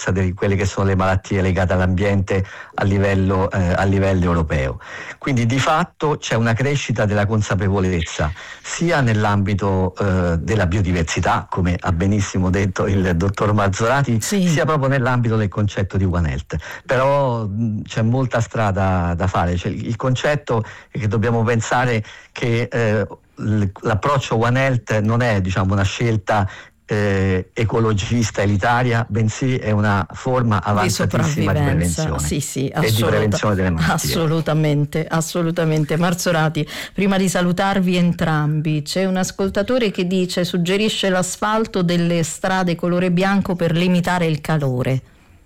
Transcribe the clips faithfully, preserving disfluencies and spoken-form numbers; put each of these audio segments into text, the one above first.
consapevolezza di quelle che sono le malattie legate all'ambiente a livello, eh, a livello europeo. Quindi di fatto c'è una crescita della consapevolezza sia nell'ambito eh, della biodiversità, come ha benissimo detto il dottor Marzorati, sì, sia proprio nell'ambito del concetto di One Health. Però mh, c'è molta strada da fare. Cioè, il concetto è che dobbiamo pensare che eh, l'approccio One Health non è, diciamo, una scelta eh, ecologista elitaria, bensì è una forma avanzatissima di, di prevenzione, sì, sì, e di prevenzione delle malattie. Assolutamente, assolutamente. Marzorati, prima di salutarvi entrambi, c'è un ascoltatore che dice: suggerisce l'asfalto delle strade colore bianco per limitare il calore.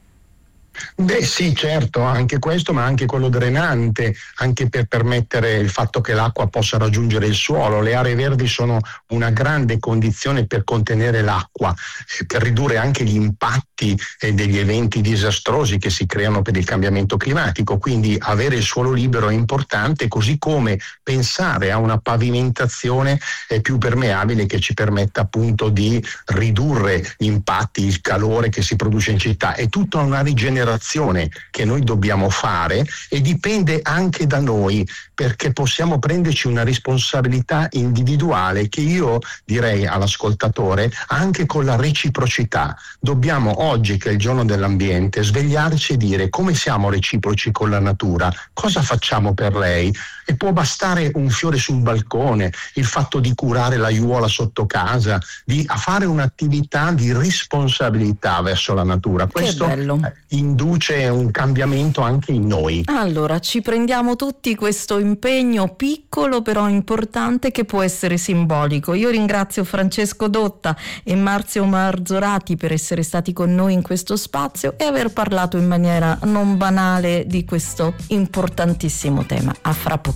Beh sì, certo, anche questo, ma anche quello drenante, anche per permettere il fatto che l'acqua possa raggiungere il suolo. Le aree verdi sono una grande condizione per contenere l'acqua, eh, per ridurre anche gli impatti eh, degli eventi disastrosi che si creano per il cambiamento climatico. Quindi avere il suolo libero è importante, così come pensare a una pavimentazione eh, più permeabile che ci permetta appunto di ridurre gli impatti, il calore che si produce in città. È tutta una rigenerazione che noi dobbiamo fare e dipende anche da noi, perché possiamo prenderci una responsabilità individuale che io direi all'ascoltatore anche con la reciprocità. Dobbiamo oggi, che è il giorno dell'ambiente, svegliarci e dire: come siamo reciproci con la natura, cosa facciamo per lei? E può bastare un fiore sul balcone, il fatto di curare l'aiuola sotto casa, di fare un'attività di responsabilità verso la natura. Questo induce un cambiamento anche in noi. Allora, ci prendiamo tutti questo impegno piccolo però importante, che può essere simbolico. Io ringrazio Francesco Dotta e Marzio Marzorati per essere stati con noi in questo spazio e aver parlato in maniera non banale di questo importantissimo tema. A fra poco.